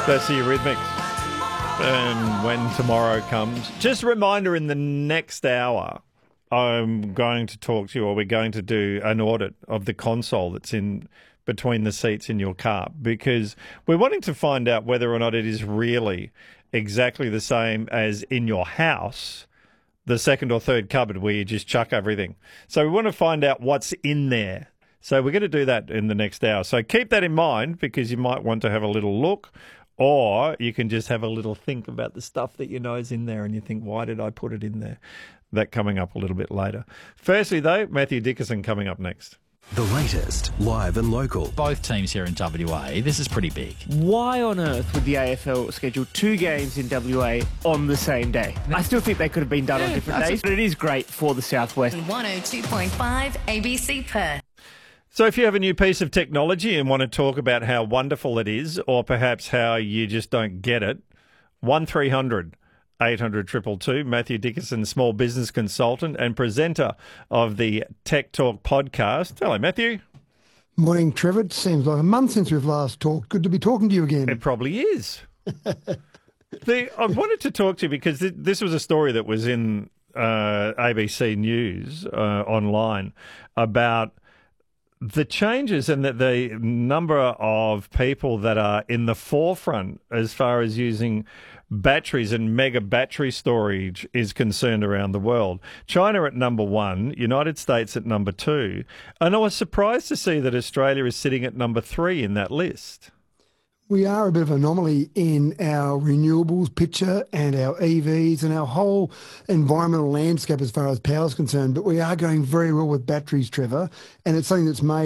That's the Eurythmics. And when tomorrow comes, just a reminder, in the next hour, I'm going to talk to you, or we're going to do an audit of the console that's in between the seats in your car, because we're wanting to find out whether or not it is really exactly the same as in your house, the second or third cupboard where you just chuck everything. So we want to find out what's in there. So we're going to do that in the next hour. So keep that in mind, because you might want to have a little look, or you can just have a little think about the stuff that you know is in there and you think, why did I put it in there? That coming up a little bit later. Firstly, though, Matthew Dickerson coming up next. The latest, live and local. Both teams here in WA, this is pretty big. Why on earth would the AFL schedule 2 games in WA on the same day? I still think they could have been done on different days, but it is great for the Southwest. 102.5 ABC Perth. So if you have a new piece of technology and want to talk about how wonderful it is, or perhaps how you just don't get it, 1300 800 222. Matthew Dickerson, small business consultant and presenter of the Tech Talk podcast. Hello, Matthew. Morning, Trevor. It seems like a month since we've last talked. Good to be talking to you again. It probably is. I wanted to talk to you because this was a story that was in ABC News online about the changes and that the number of people that are in the forefront as far as using batteries and mega battery storage is concerned around the world. China at number 1, United States at number 2, and I was surprised to see that Australia is sitting at number 3 in that list. We are a bit of an anomaly in our renewables picture and our EVs and our whole environmental landscape as far as power is concerned, but we are going very well with batteries, Trevor, and it's something that's made